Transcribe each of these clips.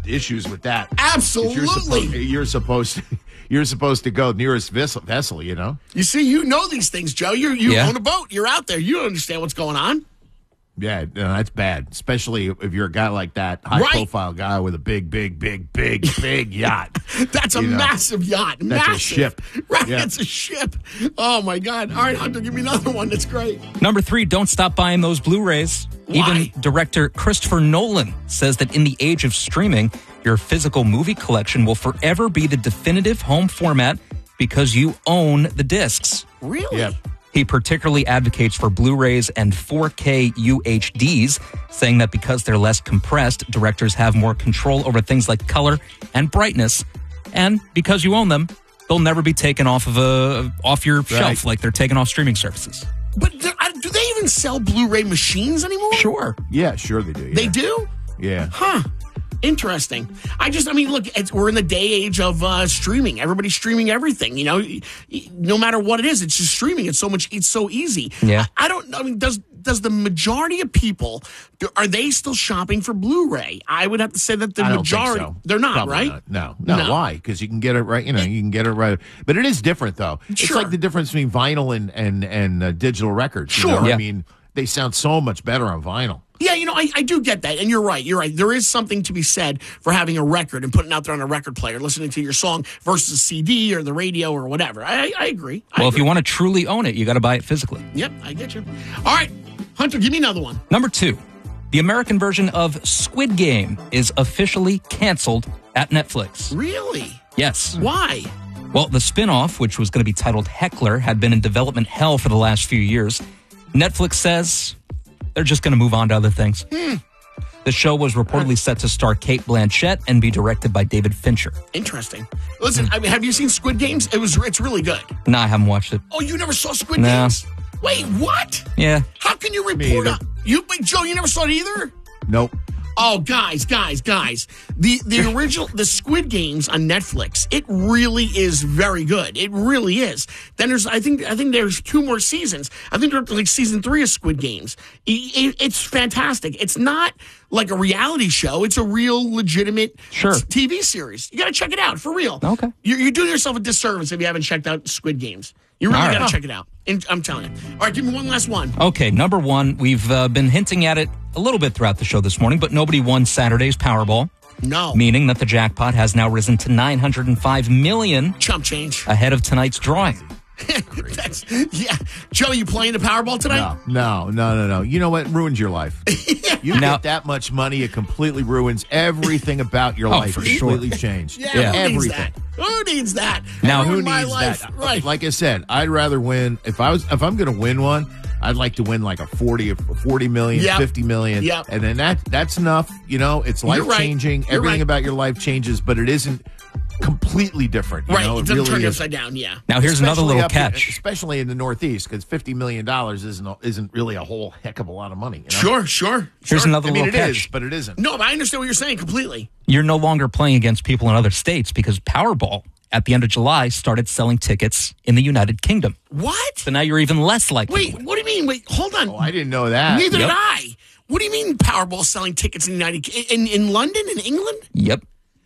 issues with that. Absolutely. You're supposed to go nearest vessel, you know? You see, you know these things, Joe. You own a boat. You're out there. You understand what's going on. Yeah, no, that's bad, especially if you're a guy like that, high-profile guy with a big yacht. That's a massive yacht. That's massive. a ship. Right, Yeah. it's a ship. Oh, my God. All right, Hunter, give me another one. That's great. Number 3, don't stop buying those Blu-rays. Why? Even director Christopher Nolan says that in the age of streaming, your physical movie collection will forever be the definitive home format because you own the discs. Really? Yeah. He particularly advocates for Blu-rays and 4K UHDs, saying that because they're less compressed, directors have more control over things like color and brightness. And because you own them, they'll never be taken off your shelf like they're taken off streaming services. But do they even sell Blu-ray machines anymore? Sure. Yeah, sure they do. Yeah. They do? Yeah. Huh. Interesting. Look, we're in the day age of streaming. Everybody's streaming everything. You know, no matter what it is, it's just streaming. It's so easy. Yeah. I don't know. I mean, does the majority of people are they still shopping for Blu-ray? I would have to say that the I don't majority. think so. They're not, Probably right? not. No. Why? Because you can get it right. You know, you can get it right. But it is different, though. It's Sure. like the difference between vinyl and digital records. You Sure. know? Yeah. I mean, they sound so much better on vinyl. Yeah, I do get that, and you're right. There is something to be said for having a record and putting it out there on a record player, listening to your song versus a CD or the radio or whatever. I agree. If you want to truly own it, you got to buy it physically. Yep, I get you. All right, Hunter, give me another one. Number 2, the American version of Squid Game is officially canceled at Netflix. Really? Yes. Why? Well, the spin-off, which was going to be titled Heckler, had been in development hell for the last few years. Netflix says they're just going to move on to other things. The show was reportedly set to star Cate Blanchett and be directed by David Fincher. Interesting. Listen, I mean, have you seen Squid Games? It's really good. No, I haven't watched it. Oh, you never saw Squid No. Games? Wait, what? Yeah. How can you report either. Wait, Joe, you never saw it either? Nope. Oh, guys. The original, the Squid Games on Netflix, it really is very good. It really is. Then I think there's 2 more seasons. I think they're up to like season 3 of Squid Games. It's fantastic. It's not like a reality show. It's a real legitimate TV series. You got to check it out for real. Okay. You're doing yourself a disservice if you haven't checked out Squid Games. You really got to check it out. And I'm telling you. All right, give me one last one. Okay, number 1, we've been hinting at it a little bit throughout the show this morning, but nobody won Saturday's Powerball. No. Meaning that the jackpot has now risen to $905 million. Chump change. Ahead of tonight's drawing. Joe, you playing the Powerball tonight? No. You know what? Ruins your life. You Now- get that much money, it completely ruins everything about your life. for It's sure. completely changed. Yeah, who needs Everything. that? Who needs that? Now, Ruin Who my needs life. that? Right. Like I said, I'd rather win if I'm going to win one. I'd like to win like a 40 million, Yep. 50 million. Yep. And then that's enough. You know, it's You're life right. changing. You're Everything right. about your life changes, but it isn't completely different. You Right. know? It doesn't turn really you is. upside down. Yeah. Now, here's another Especially little up here- catch. especially in the Northeast, because $50 million isn't really a whole heck of a lot of money. You know? Sure. Here's another I mean, little it catch. is, but it isn't. No, but I understand what you're saying completely. You're no longer playing against people in other states because Powerball, at the end of July, started selling tickets in the United Kingdom. What? So now you're even less likely to Wait, win. what do you mean? Wait, hold on. Oh, I didn't know that. Neither Yep. did I. What do you mean Powerball selling tickets in the in London, in England? Yep.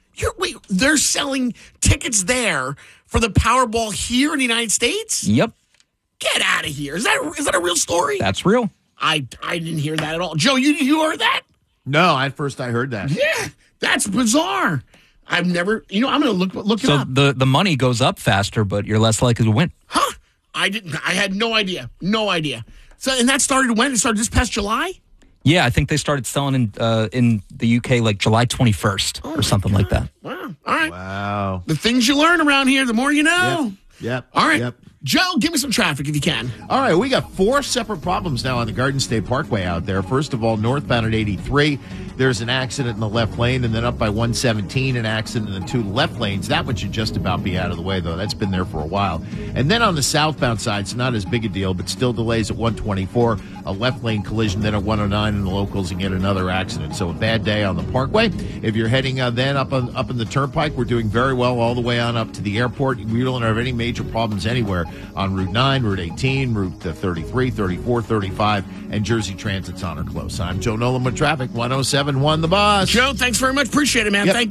They're selling tickets there for the Powerball here in the United States? Yep. Get out of here. Is that a real story? That's real. I didn't hear that at all. Joe, you heard that? No, at first I heard that. Yeah. That's bizarre. I've never, I'm going to look it So up. the money goes up faster, but you're less likely to win. Huh? I had no idea. No idea. So, and that started when? It started this past July? Yeah, I think they started selling in the UK like July 21st or something like that. Wow. All right. Wow. The things you learn around here, the more you know. Yep. All right. Yep. Joe, give me some traffic if you can. All right, we got 4 separate problems now on the Garden State Parkway out there. First of all, northbound at 83, there's an accident in the left lane, and then up by 117, an accident in the 2 left lanes. That one should just about be out of the way, though. That's been there for a while. And then on the southbound side, it's not as big a deal, but still delays at 124, a left lane collision, then at 109 in the locals, and yet another accident. So a bad day on the Parkway. If you're heading then up in the Turnpike, we're doing very well all the way on up to the airport. We don't have any major problems anywhere on Route 9, Route 18, Route 33, 34, 35, and Jersey Transit's on or close. I'm Joe Nolan with traffic, 107.1 The Boss. Joe, thanks very much. Appreciate it, man. Yep. Thank